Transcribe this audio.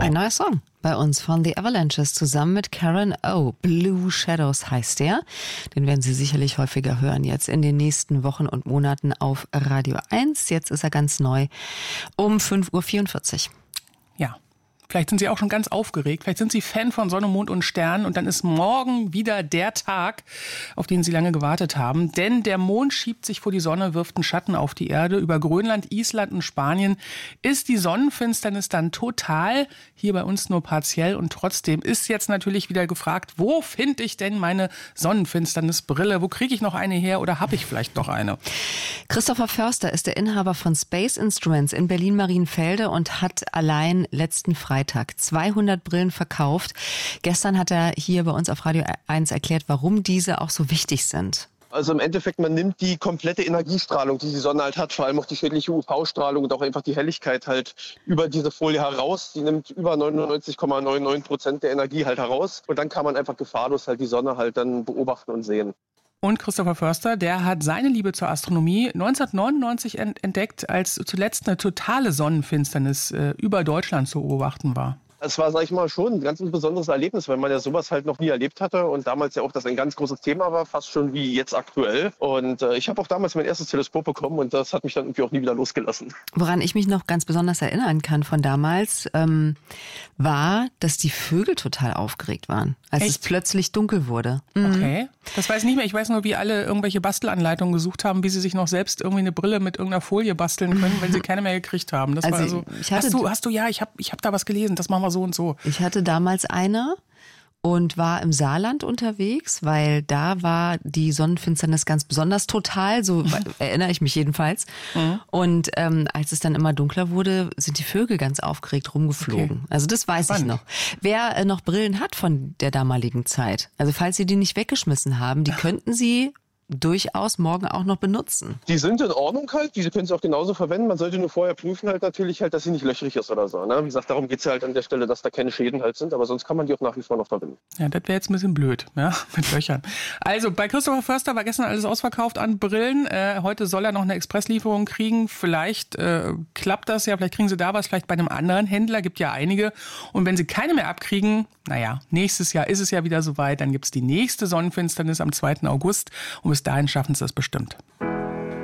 Ein neuer Song bei uns von The Avalanches zusammen mit Karen O. Blue Shadows heißt der. Den werden Sie sicherlich häufiger hören jetzt in den nächsten Wochen und Monaten auf Radio 1. Jetzt ist er ganz neu um 5:44 Uhr. Ja. Vielleicht sind Sie auch schon ganz aufgeregt. Vielleicht sind Sie Fan von Sonne, Mond und Sternen. Und dann ist morgen wieder der Tag, auf den Sie lange gewartet haben. Denn der Mond schiebt sich vor die Sonne, wirft einen Schatten auf die Erde. Über Grönland, Island und Spanien ist die Sonnenfinsternis dann total. Hier bei uns nur partiell. Und trotzdem ist jetzt natürlich wieder gefragt, wo finde ich denn meine Sonnenfinsternisbrille? Wo kriege ich noch eine her oder habe ich vielleicht noch eine? Christopher Förster ist der Inhaber von Space Instruments in Berlin-Marienfelde und hat allein letzten Freitag 200 Brillen verkauft. Gestern hat er hier bei uns auf Radio 1 erklärt, warum diese auch so wichtig sind. Also im Endeffekt, man nimmt die komplette Energiestrahlung, die die Sonne halt hat, vor allem auch die schädliche UV-Strahlung und auch einfach die Helligkeit halt über diese Folie heraus. Die nimmt über 99,99% der Energie halt heraus und dann kann man einfach gefahrlos halt die Sonne halt dann beobachten und sehen. Und Christopher Förster, der hat seine Liebe zur Astronomie 1999 entdeckt, als zuletzt eine totale Sonnenfinsternis über Deutschland zu beobachten war. Es war, sag ich mal, schon ein ganz besonderes Erlebnis, weil man ja sowas halt noch nie erlebt hatte und damals ja auch das ein ganz großes Thema war, fast schon wie jetzt aktuell. Und ich habe auch damals mein erstes Teleskop bekommen und das hat mich dann irgendwie auch nie wieder losgelassen. Woran ich mich noch ganz besonders erinnern kann von damals, war, dass die Vögel total aufgeregt waren, als es plötzlich dunkel wurde. Okay, das weiß ich nicht mehr. Ich weiß nur, wie alle irgendwelche Bastelanleitungen gesucht haben, wie sie sich noch selbst irgendwie eine Brille mit irgendeiner Folie basteln können, wenn sie keine mehr gekriegt haben. Das war also ich hab da was gelesen, das machen wir so und so. Ich hatte damals eine und war im Saarland unterwegs, weil da war die Sonnenfinsternis ganz besonders total, so erinnere ich mich jedenfalls. Mhm. Und als es dann immer dunkler wurde, sind die Vögel ganz aufgeregt rumgeflogen. Okay. Also das weiß ich noch. Wer noch Brillen hat von der damaligen Zeit, also falls Sie die nicht weggeschmissen haben, die könnten Sie durchaus morgen auch noch benutzen. Die sind in Ordnung halt, diese können Sie auch genauso verwenden. Man sollte nur vorher prüfen halt natürlich halt, dass sie nicht löchrig ist oder so. Ne? Wie gesagt, darum geht es ja halt an der Stelle, dass da keine Schäden halt sind, aber sonst kann man die auch nach wie vor noch verwenden. Ja, das wäre jetzt ein bisschen blöd, ja, mit Löchern. Also bei Christopher Förster war gestern alles ausverkauft an Brillen. Heute soll er noch eine Expresslieferung kriegen. Vielleicht klappt das ja, vielleicht kriegen Sie da was, vielleicht bei einem anderen Händler, gibt ja einige. Und wenn Sie keine mehr abkriegen, naja, nächstes Jahr ist es ja wieder soweit, dann gibt es die nächste Sonnenfinsternis am 2. August und bis dahin schaffen Sie das bestimmt.